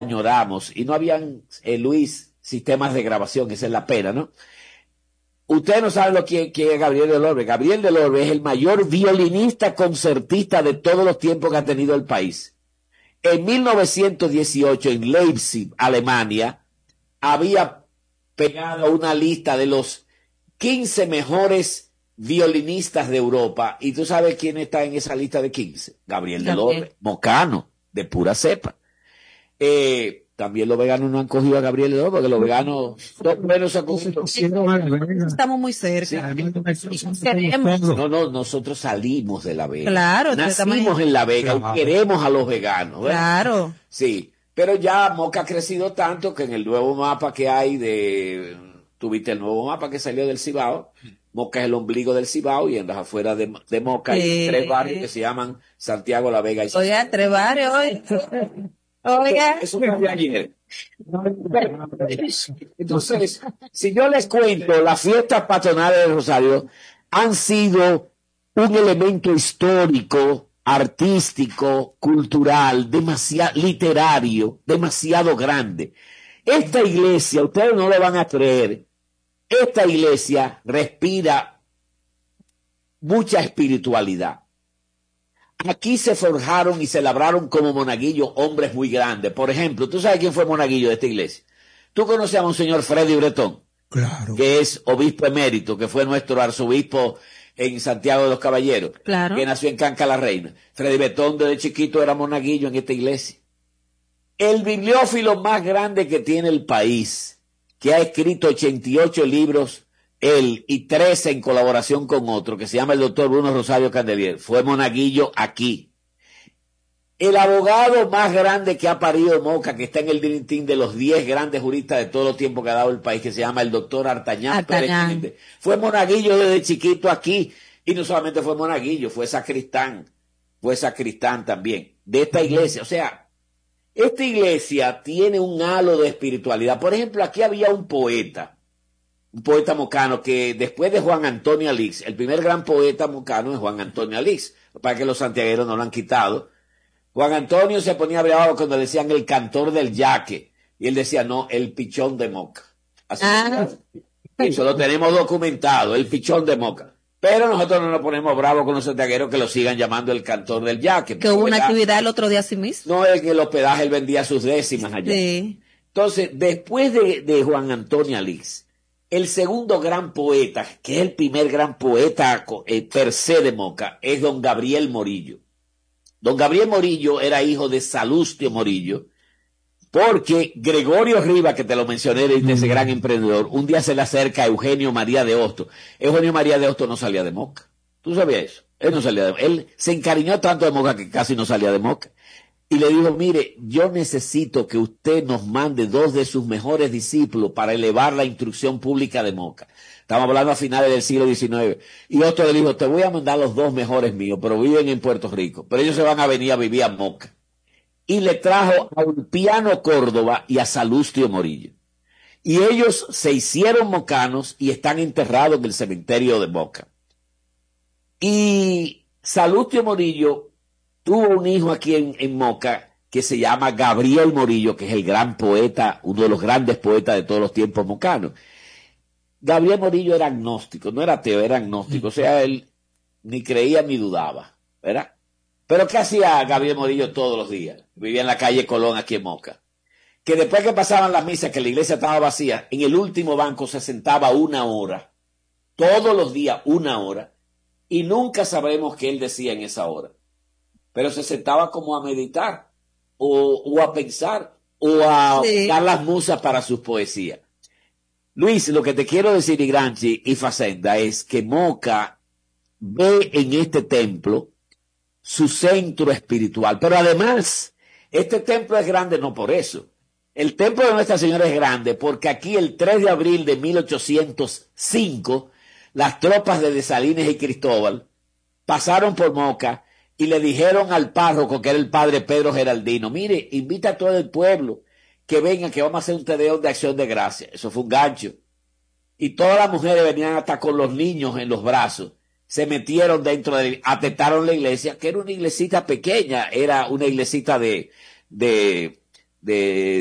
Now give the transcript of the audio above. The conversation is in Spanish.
añoramos, y no habían, Luis, sistemas de grabación, esa es la pena, ¿no? Ustedes no saben quién es Gabriel Delorbe. Gabriel Delorbe es el mayor violinista concertista de todos los tiempos que ha tenido el país. En 1918, en Leipzig, Alemania, había pegado una lista de los 15 mejores violinistas de Europa. ¿Y tú sabes quién está en esa lista de 15? Gabriel Delorbe, mocano, de pura cepa. También los veganos no han cogido a Gabriel Delorbe, porque los veganos son menos acogidos. Estamos muy cerca. No, nosotros salimos de La Vega. Claro. Nacimos en La Vega y queremos a los veganos. ¿Verdad? Claro. Sí, pero ya Moca ha crecido tanto que en el nuevo mapa que hay tuviste el nuevo mapa que salió del Cibao. Moca es el ombligo del Cibao y en las afueras de Moca hay 3 barrios que se llaman Santiago, La Vega y San. Oiga, 3 barrios hoy. Oiga. Eso fue de ayer. Entonces, si yo les cuento, las fiestas patronales de Rosario han sido un elemento histórico, artístico, cultural, literario, demasiado grande. Esta iglesia, ustedes no lo van a creer, esta iglesia respira mucha espiritualidad. Aquí se forjaron y se labraron como monaguillos hombres muy grandes. Por ejemplo, ¿tú sabes quién fue monaguillo de esta iglesia? ¿Tú conoces a Monseñor Freddy Bretón? Claro. Que es obispo emérito, que fue nuestro arzobispo en Santiago de los Caballeros. Claro. Que nació en Canca la Reina. Freddy Bretón desde chiquito era monaguillo en esta iglesia. El bibliófilo más grande que tiene el país, que ha escrito 88 libros, él y 13 en colaboración con otro, que se llama el doctor Bruno Rosario Candelier, fue monaguillo aquí. El abogado más grande que ha parido Moca, que está en el Dream Team de los 10 grandes juristas de todo el tiempo que ha dado el país, que se llama el doctor Artañán Pérez, fue monaguillo desde chiquito aquí, y no solamente fue monaguillo, fue sacristán también, de esta iglesia. O sea, esta iglesia tiene un halo de espiritualidad. Por ejemplo, aquí había un poeta mocano que después de Juan Antonio Alix, el primer gran poeta mocano es Juan Antonio Alix, para que los santiagueros no lo han quitado. Juan Antonio se ponía bravo cuando le decían el cantor del yaque, y él decía, no, el pichón de Moca. Así eso lo tenemos documentado, el pichón de Moca. Pero nosotros no nos ponemos bravos con los santiagueros que lo sigan llamando el cantor del yaque. Que hubo una actividad el otro día así mismo. No, es que el hospedaje él vendía sus décimas allá. Sí. Entonces, después de Juan Antonio Alix, el segundo gran poeta, que es el primer gran poeta per se de Moca, es don Gabriel Morillo. Don Gabriel Morillo era hijo de Salustio Morillo, porque Gregorio Rivas, que te lo mencioné, de ese gran emprendedor, un día se le acerca a Eugenio María de Hostos. Eugenio María de Hostos no salía de Moca. ¿Tú sabías eso? Él no salía de Moca. Él se encariñó tanto de Moca que casi no salía de Moca. Y le dijo, mire, yo necesito que usted nos mande 2 de sus mejores discípulos para elevar la instrucción pública de Moca. Estamos hablando a finales del siglo XIX. Y otro le dijo, te voy a mandar los 2 mejores míos, pero viven en Puerto Rico. Pero ellos se van a venir a vivir a Moca. Y le trajo a Ulpiano Córdoba y a Salustio Morillo. Y ellos se hicieron mocanos y están enterrados en el cementerio de Moca. Y Salustio Morillo tuvo un hijo aquí en Moca que se llama Gabriel Morillo, que es el gran poeta, uno de los grandes poetas de todos los tiempos mocanos. Gabriel Morillo era agnóstico, no era ateo, era agnóstico, o sea, él ni creía ni dudaba, ¿verdad? Pero ¿qué hacía Gabriel Morillo todos los días? Vivía en la calle Colón, aquí en Moca. Que después que pasaban las misas, que la iglesia estaba vacía, en el último banco se sentaba 1 hora, todos los días 1 hora, y nunca sabremos qué él decía en esa hora. Pero se sentaba como a meditar, o a pensar, o a buscar las musas para sus poesías. Luis, lo que te quiero decir, Igranchi y Facenda, es que Moca ve en este templo su centro espiritual. Pero además, este templo es grande no por eso. El templo de Nuestra Señora es grande porque aquí el 3 de abril de 1805, las tropas de Dessalines y Cristóbal pasaron por Moca y le dijeron al párroco, que era el padre Pedro Geraldino, mire, invita a todo el pueblo que venga, que vamos a hacer un tedeum de acción de gracia. Eso fue un gancho. Y todas las mujeres venían hasta con los niños en los brazos. Se metieron atestaron la iglesia, que era una iglesita pequeña, era una iglesita de de